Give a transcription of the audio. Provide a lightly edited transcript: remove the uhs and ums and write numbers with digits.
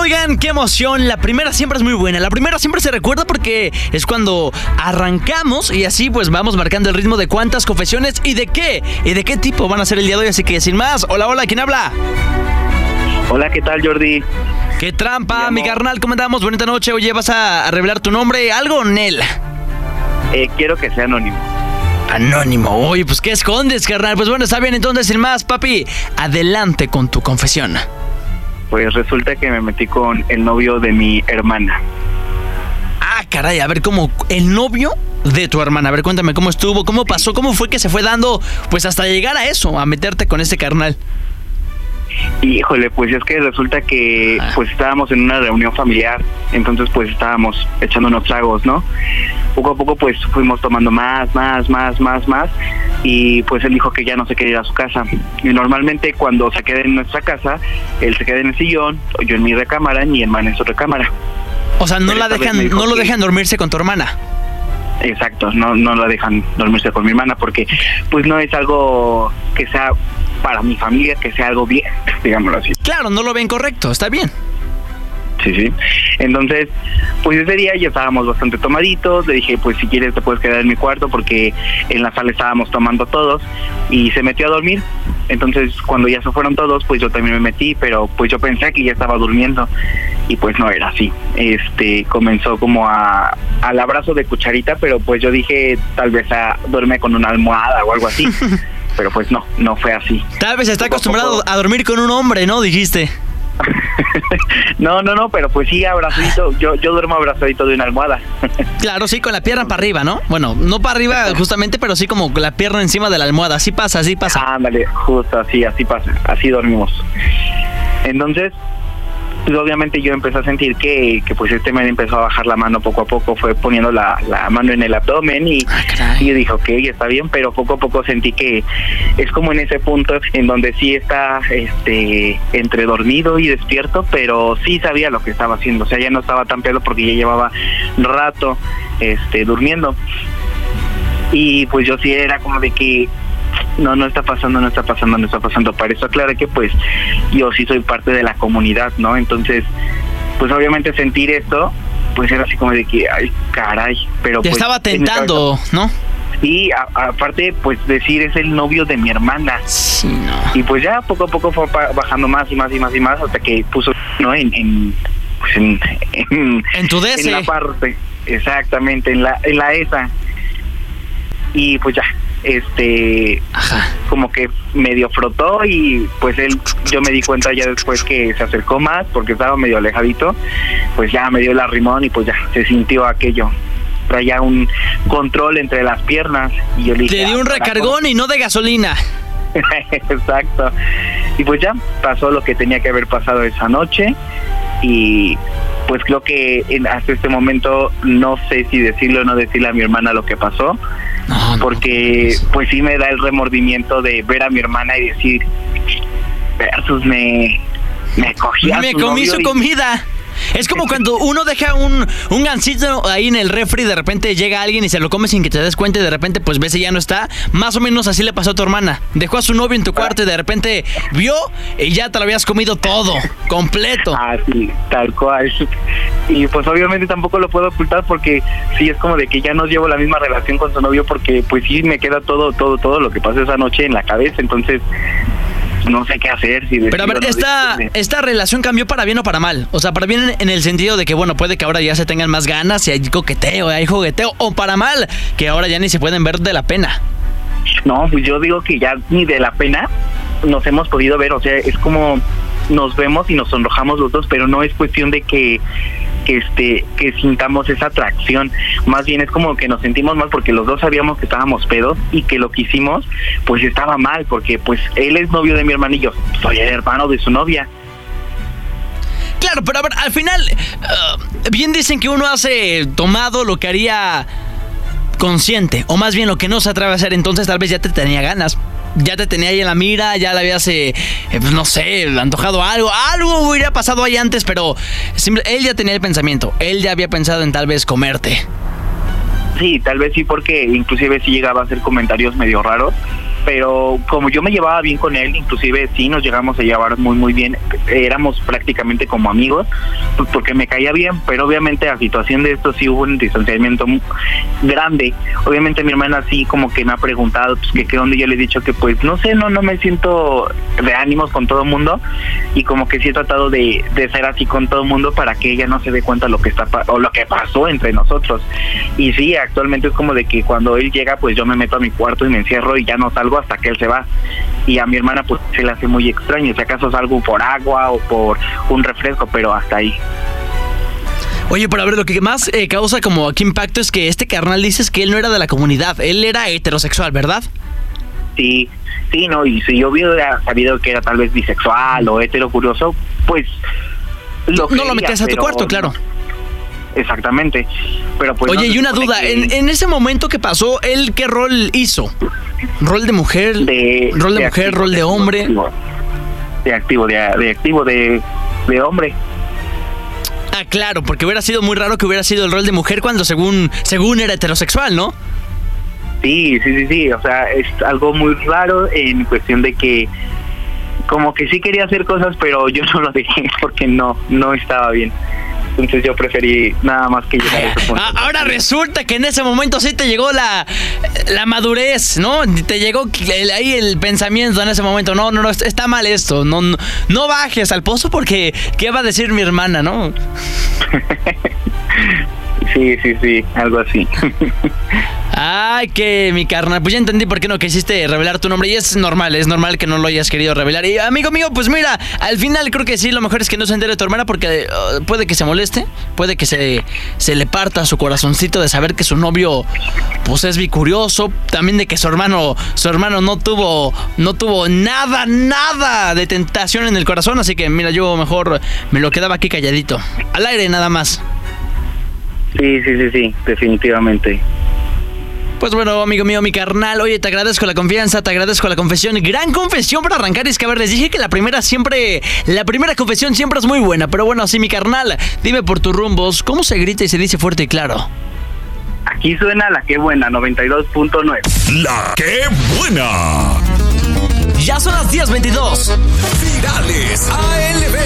Oigan, qué emoción. La primera siempre es muy buena. La primera siempre se recuerda porque es cuando arrancamos y así pues vamos marcando el ritmo de cuántas confesiones y de qué tipo van a ser el día de hoy. Así que sin más, hola, ¿quién habla? Hola, ¿qué tal, Jordi? ¡Qué trampa, mi carnal! ¿Cómo andamos? Bonita noche. Oye, ¿vas a revelar tu nombre? ¿Algo, Nel? Quiero que sea anónimo. Anónimo. Oye, pues ¿qué escondes, carnal? Pues bueno, está bien. Entonces, sin más, papi, adelante con tu confesión. Pues resulta que me metí con el novio de mi hermana. Ah, caray, a ver, ¿cómo? ¿El novio de tu hermana? A ver, cuéntame cómo estuvo, cómo pasó, cómo fue que se fue dando, pues hasta llegar a eso, a meterte con este carnal. Híjole, pues es que resulta que pues estábamos en una reunión familiar, entonces pues estábamos echando unos tragos, ¿no? Poco a poco pues fuimos tomando más, y pues él dijo que ya no se quería ir a su casa. Y normalmente cuando se queda en nuestra casa, él se queda en el sillón, yo en mi recámara, y mi hermana en su recámara. O sea, no lo dejan dormirse con tu hermana. Exacto, no la dejan dormirse con mi hermana porque pues no es algo que sea para mi familia, que sea algo bien, digámoslo así. Claro, no lo ven correcto, está bien. Sí. Entonces, pues ese día ya estábamos bastante tomaditos. Le dije, pues si quieres te puedes quedar en mi cuarto porque en la sala estábamos tomando todos. Y se metió a dormir. Entonces, cuando ya se fueron todos, pues yo también me metí, pero pues yo pensé que ya estaba durmiendo. Y pues no era así. Comenzó como al abrazo de cucharita, pero pues yo dije, tal vez duerme con una almohada o algo así. Pero pues no fue así. Tal vez está acostumbrado a dormir con un hombre, ¿no? Dijiste. No, pero pues sí, abrazadito. Yo duermo abrazadito de una almohada. Claro, sí, con la pierna para arriba, ¿no? Bueno, no para arriba justamente, pero sí como la pierna encima de la almohada. Así pasa. Ándale, justo así pasa. Así dormimos. Entonces, pues obviamente yo empecé a sentir que pues este men empezó a bajar la mano poco a poco, fue poniendo la mano en el abdomen y yo dije, ok, está bien, pero poco a poco sentí que es como en ese punto en donde sí está entre dormido y despierto, pero sí sabía lo que estaba haciendo, o sea, ya no estaba tan pedo porque ya llevaba rato durmiendo. Y pues yo sí era como de que no está pasando. Para eso aclaré que pues yo sí soy parte de la comunidad, ¿no? Entonces, pues obviamente sentir esto, pues era así como de que, ay, caray, pero te pues estaba tentando, ¿no? Sí, aparte, pues decir es el novio de mi hermana. Sí, no. Y pues ya poco a poco fue bajando más y más hasta que puso, ¿no? En tu DC. En la parte, exactamente, en la esa. Y pues ya. Como que medio frotó y pues yo me di cuenta ya después que se acercó más porque estaba medio alejadito, pues ya me dio el arrimón y pues ya se sintió aquello, traía un control entre las piernas y yo le dije, te dio un recargón y no de gasolina. Exacto. Y pues ya pasó lo que tenía que haber pasado esa noche y pues creo que hasta este momento no sé si decirle o no decirle a mi hermana lo que pasó. Porque pues sí me da el remordimiento de ver a mi hermana y decir, versus me comí su comida. Es como cuando uno deja un gansito ahí en el refri, de repente llega alguien y se lo come sin que te des cuenta y de repente pues ves y ya no está. Más o menos así le pasó a tu hermana. Dejó a su novio en tu cuarto y de repente vio y ya te lo habías comido todo, completo. Sí, tal cual. Y pues obviamente tampoco lo puedo ocultar porque sí es como de que ya no llevo la misma relación con su novio porque pues sí me queda todo lo que pasó esa noche en la cabeza, entonces no sé qué hacer. Pero a ver, ¿esta relación cambió para bien o para mal? O sea, para bien en el sentido de que, bueno, puede que ahora ya se tengan más ganas y hay coqueteo, hay jugueteo, o para mal, que ahora ya ni se pueden ver de la pena. No, pues yo digo que ya ni de la pena nos hemos podido ver, o sea, es como nos vemos y nos sonrojamos los dos, pero no es cuestión de que sintamos esa atracción, más bien es como que nos sentimos mal porque los dos sabíamos que estábamos pedos y que lo que hicimos pues estaba mal, porque pues él es novio de mi hermana y yo soy el hermano de su novia. Claro, pero a ver, al final bien dicen que uno hace tomado lo que haría consciente, o más bien lo que no se atreve a hacer, entonces tal vez ya te tenía ganas. Ya te tenía ahí en la mira, ya le habías, pues no sé, antojado algo hubiera pasado ahí antes, pero él ya tenía el pensamiento, él ya había pensado en tal vez comerte. Sí, tal vez sí, porque inclusive sí llegaba a hacer comentarios medio raros, pero como yo me llevaba bien con él, inclusive sí nos llegamos a llevar muy muy bien, éramos prácticamente como amigos, pues porque me caía bien, pero obviamente a situación de esto sí hubo un distanciamiento grande. Obviamente mi hermana sí como que me ha preguntado pues que qué onda, yo le he dicho que pues no sé, no me siento de ánimos con todo el mundo, y como que sí he tratado de ser así con todo el mundo para que ella no se dé cuenta lo que está o lo que pasó entre nosotros. Y sí, actualmente es como de que cuando él llega pues yo me meto a mi cuarto y me encierro y ya no salgo hasta que él se va. Y a mi hermana pues se le hace muy extraño, si acaso salgo por agua o por un refresco, pero hasta ahí. Oye, pero a ver, lo que más causa como aquí impacto es que este carnal dices que él no era de la comunidad, él era heterosexual, ¿verdad? Sí, no, y si yo hubiera sabido que era tal vez bisexual o hetero curioso, pues no lo metías a tu cuarto, no. Claro. Exactamente, pero pues... Oye, y una duda, en ese momento que pasó, ¿él qué rol hizo? ¿Rol de mujer? ¿Rol de mujer? Activo, ¿Rol de hombre? De activo, de hombre. Ah, claro, porque hubiera sido muy raro que hubiera sido el rol de mujer cuando según era heterosexual, ¿no? Sí, o sea, es algo muy raro en cuestión de que como que sí quería hacer cosas, pero yo no lo dejé porque no estaba bien. Entonces yo preferí nada más que llegar a ese punto. Ahora resulta que en ese momento sí te llegó la madurez, ¿no? Te llegó ahí el pensamiento en ese momento. No, está mal esto. No bajes al pozo porque ¿qué va a decir mi hermana, no? Sí, algo así. Ay, que mi carnal, pues ya entendí por qué no quisiste revelar tu nombre y es normal que no lo hayas querido revelar. Y amigo mío, pues mira, al final creo que sí, lo mejor es que no se entere tu hermana porque puede que se moleste, puede que se le parta su corazoncito de saber que su novio pues es bicurioso, también de que su hermano no tuvo nada de tentación en el corazón, así que mira, yo mejor me lo quedaba aquí calladito, al aire nada más. Sí, definitivamente. Pues bueno, amigo mío, mi carnal, oye, te agradezco la confianza, te agradezco la confesión. Gran confesión para arrancar, es que a ver, les dije que la primera confesión siempre es muy buena. Pero bueno, así mi carnal, dime por tus rumbos, ¿cómo se grita y se dice fuerte y claro? Aquí suena La Qué Buena, 92.9. La Qué Buena. Ya son las 10:22. Virales ALB.